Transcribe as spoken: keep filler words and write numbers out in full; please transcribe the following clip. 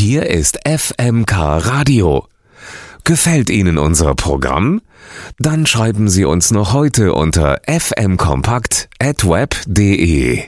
Hier ist F M K Radio. Gefällt Ihnen unser Programm? Dann schreiben Sie uns noch heute unter f m kompakt at web punkt de.